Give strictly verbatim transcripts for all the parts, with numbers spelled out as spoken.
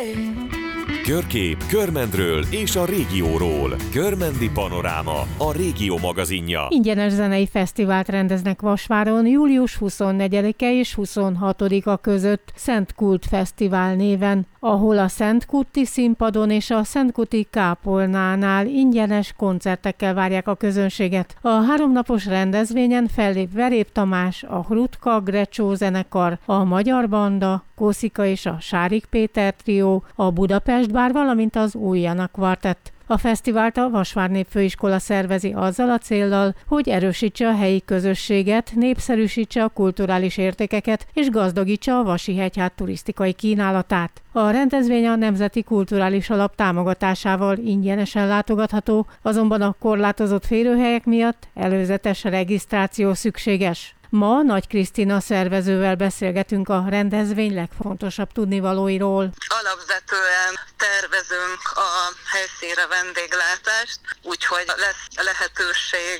Körkép Körmendről és a régióról. Körmendi Panoráma, a régió magazinja. Ingyenes zenei fesztivált rendeznek Vasváron július huszonnegyedike és huszonhatodika között Szent Kult Fesztivál néven, ahol a Szent Kulti színpadon és a Szent Kulti kápolnánál ingyenes koncertekkel várják a közönséget. A háromnapos rendezvényen fellép Verép Tamás, a Hrutka Grecsó zenekar, a Magyar Banda, Kószika és a Sárik Péter trió, a Budapest Bár, valamint az Újjana kvartett. A fesztivált a Vasvár Népfőiskola szervezi azzal a céllal, hogy erősítse a helyi közösséget, népszerűsítse a kulturális értékeket és gazdagítsa a Vasi-hegyház turisztikai kínálatát. A rendezvény a Nemzeti Kulturális Alap támogatásával ingyenesen látogatható, azonban a korlátozott férőhelyek miatt előzetes regisztráció szükséges. Ma Nagy Krisztina szervezővel beszélgetünk a rendezvény legfontosabb tudnivalóiról. Alapvetően tervezünk a helyszínre vendéglátást, úgyhogy lesz lehetőség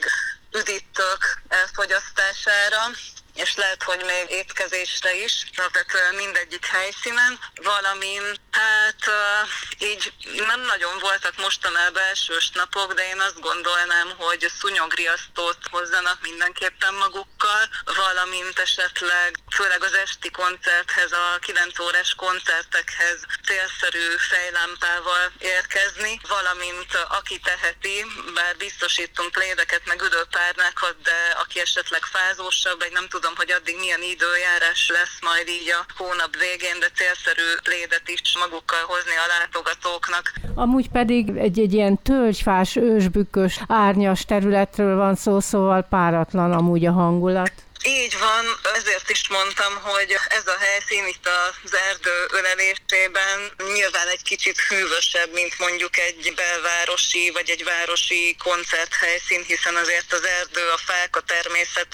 üdítők elfogyasztására, és lehet, hogy még étkezésre is, alapvetően mindegyik helyszínen, valamint hát így nem nagyon voltak mostanában elsős napok, de én azt gondolnám, hogy szúnyogriasztót hozzanak mindenképpen magukkal, valamint esetleg főleg az esti koncerthez, a kilenc órás koncertekhez célszerű fejlámpával érkezni, valamint aki teheti, bár biztosítunk plédeket meg üdőpárnákat, de aki esetleg fázósabb, vagy nem tudom, hogy addig milyen időjárás lesz majd így a hónap végén, de célszerű plédet is magukkal hozni a látogatóknak. Amúgy pedig egy, egy ilyen tölgyfás, ősbükkös, árnyas területről van szó, szóval páratlan amúgy a hangulat. Így van, ezért is mondtam, hogy ez a helyszín itt az erdő ölelésében nyilván egy kicsit hűvösebb, mint mondjuk egy belvárosi vagy egy városi koncerthelyszín, hiszen azért az erdő, a fák, a természet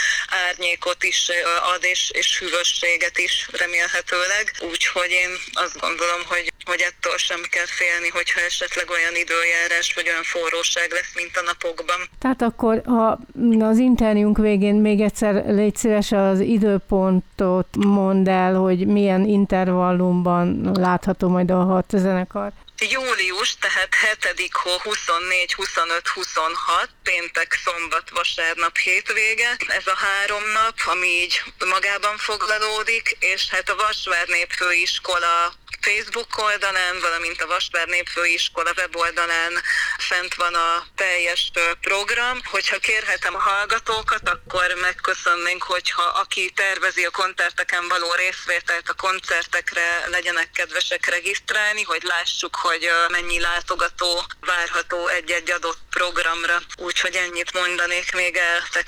árnyékot is ad, és, és hűvösséget is remélhetőleg. Úgyhogy én azt gondolom, hogy, hogy ettől sem kell félni, hogyha esetleg olyan időjárás vagy olyan forróság lesz, mint a napokban. Tehát akkor ha az interjúnk végén még egyszer légy szíves, az időpontot mondd el, hogy milyen intervallumban látható majd a hat zenekar. Július, tehát hetedik hó, huszonnégy, huszonöt, huszonhat, péntek, szombat, vasárnap, hétvége. Ez a három nap, ami így magában foglalódik, és hát a Vasvár Népfőiskola Facebook oldalán, valamint a Vasvár Népfőiskola weboldalán fent van a teljes program. Hogyha kérhetem a hallgatókat, akkor megköszönnénk, hogyha aki tervezi a koncerteken való részvételt, a koncertekre legyenek kedvesek regisztrálni, hogy lássuk, hogy mennyi látogató várható egy-egy adott programra. Úgyhogy ennyit mondanék még el, te